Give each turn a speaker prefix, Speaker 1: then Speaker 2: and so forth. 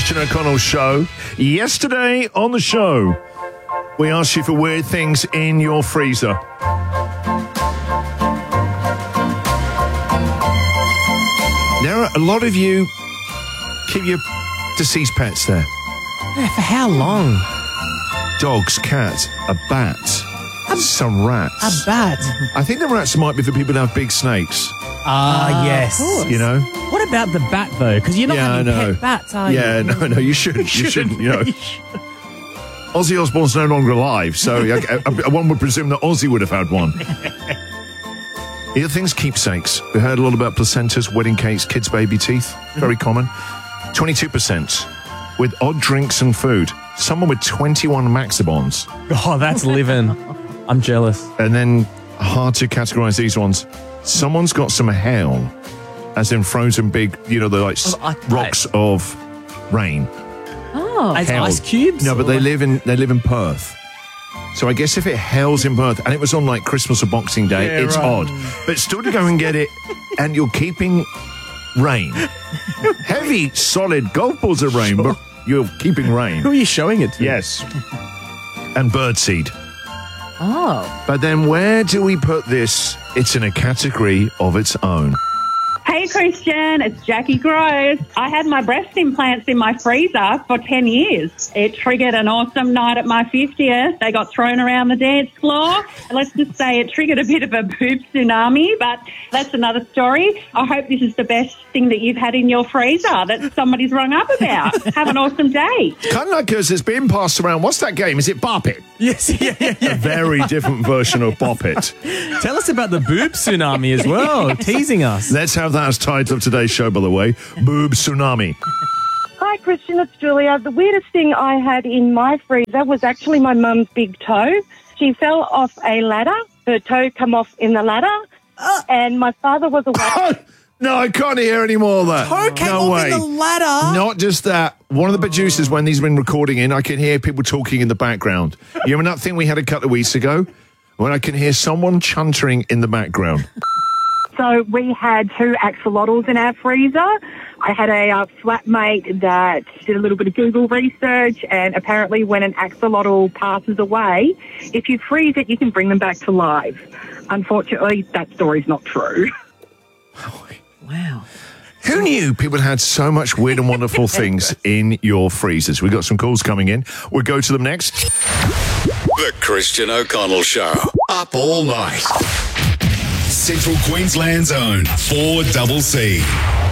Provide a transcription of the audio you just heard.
Speaker 1: Christian O'Connell Show. Yesterday on the show, we asked you for weird things in your freezer. There are a lot of you keep your deceased pets there.
Speaker 2: Yeah, for how long?
Speaker 1: Dogs, cats, a bat, some rats.
Speaker 2: A bat?
Speaker 1: I think the rats might be for people who have big snakes.
Speaker 2: Yes.
Speaker 1: You know?
Speaker 2: What about the bat, though? Because you're not having pet bats, are you?
Speaker 1: Yeah, no, you shouldn't. You shouldn't, you know. Ozzy Osbourne's no longer alive, so one would presume that Ozzy would have had one. The other thing's keepsakes. We heard a lot about placentas, wedding cakes, kids' baby teeth. Very common. 22% with odd drinks and food. Someone with 21 Maxibons.
Speaker 2: Oh, that's living. I'm jealous.
Speaker 1: And then, hard to categorise these ones. Someone's got some hail, as in frozen big, you know, the rocks of rain.
Speaker 3: Oh,
Speaker 2: as
Speaker 1: Hail.
Speaker 2: ice cubes?
Speaker 1: No, but they live in Perth. So I guess if it hails in Perth and it was on like Christmas or Boxing Day, it's odd. But still to go and get it, and you're keeping rain, heavy, solid golf balls of rain, but you're keeping rain.
Speaker 2: Who are you showing it to?
Speaker 1: Yes, and birdseed.
Speaker 3: Oh.
Speaker 1: But then where do we put this? It's in a category of its own.
Speaker 4: Hey Christian, it's Jackie Gross. I had my breast implants in my freezer for 10 years. It triggered an awesome night at my 50th. They got thrown around the dance floor. Let's just say it triggered a bit of a boob tsunami, but that's another story. I hope this is the best thing that you've had in your freezer that somebody's rung up about. Have an awesome day.
Speaker 1: Kind of like us, it's being passed around. What's that game? Is it Bop It?
Speaker 2: Yes, yeah.
Speaker 1: A very different version of Bop It.
Speaker 2: Tell us about the boob tsunami as well, teasing us.
Speaker 1: Let's have that as title of today's show, by the way. Boob Tsunami.
Speaker 5: Hi, Christian. It's Julia. The weirdest thing I had in my freezer was actually my mum's big toe. She fell off a ladder. Her toe come off in the ladder. And my father was away.
Speaker 1: No, I can't hear any more of that.
Speaker 2: Toe came
Speaker 1: no
Speaker 2: off
Speaker 1: way.
Speaker 2: in the ladder?
Speaker 1: Not just that. One of the producers, when these have been recording in, I can hear people talking in the background. You remember that thing we had a couple of weeks ago? When I can hear someone chuntering in the background.
Speaker 5: So we had 2 axolotls in our freezer. I had a flatmate that did a little bit of Google research, and apparently when an axolotl passes away, if you freeze it, you can bring them back to life. Unfortunately, that story's not true.
Speaker 3: Wow.
Speaker 1: Who knew people had so much weird and wonderful things in your freezers? We've got some calls coming in. We'll go to them next.
Speaker 6: The Christian O'Connell Show. Up all night. Central Queensland's own 4CC.